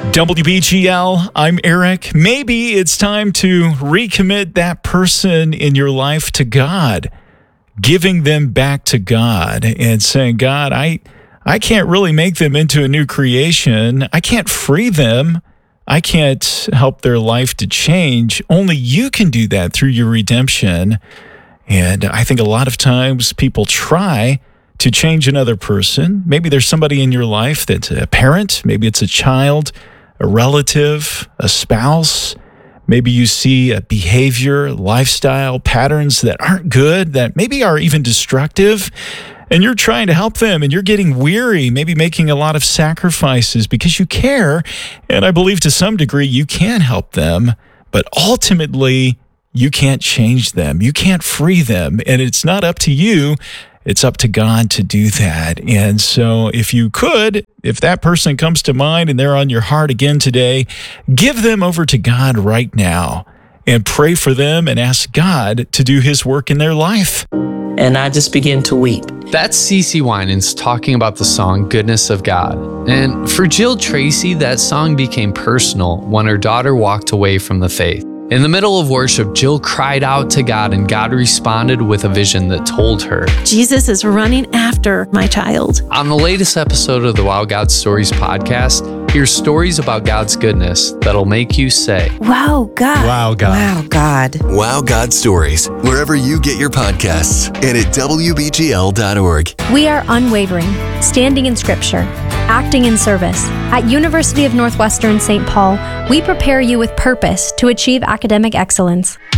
WBGL, I'm Eric. Maybe it's time to recommit that person in your life to God, giving them back to God and saying, God, I can't really make them into a new creation. I can't free them. I can't help their life to change. Only you can do that through your redemption. And I think a lot of times people try to change another person. Maybe there's somebody in your life that's a parent. Maybe it's a child, a relative, a spouse. Maybe you see a behavior, lifestyle, patterns that aren't good, that maybe are even destructive, and you're trying to help them, and you're getting weary, maybe making a lot of sacrifices because you care, and I believe to some degree you can help them, but ultimately you can't change them. You can't free them, and it's not up to you. It's up to God to do that. And so if you could, if that person comes to mind and they're on your heart again today, give them over to God right now and pray for them and ask God to do his work in their life. And I just began to weep. That's CeCe Winans talking about the song Goodness of God. And for Jill Tracy, that song became personal when her daughter walked away from the faith. In the middle of worship, Jill cried out to God, and God responded with a vision that told her, Jesus is running after my child. On the latest episode of the Wow God Stories podcast, hear stories about God's goodness that'll make you say, Wow, God. Wow, God. Wow, God. Wow God Stories, wherever you get your podcasts, and at WBGL.org. We are unwavering, standing in Scripture, acting in service. At University of Northwestern St. Paul, we prepare you with purpose to achieve academic excellence.